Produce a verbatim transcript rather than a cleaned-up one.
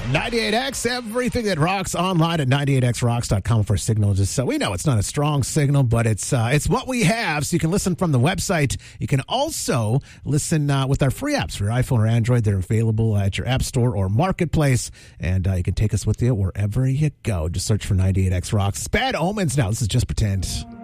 ninety-eight X, everything that rocks online at ninety-eight x rocks dot com for signal. Just so we know it's not a strong signal, but it's uh, it's what we have. So you can listen from the website. You can also listen uh, with our free apps for your iPhone or Android. They're available at your app store or marketplace, and uh, you can take us with you wherever you go. Just search for ninety-eight X Rocks. It's Bad Omens now. This is Just Pretend.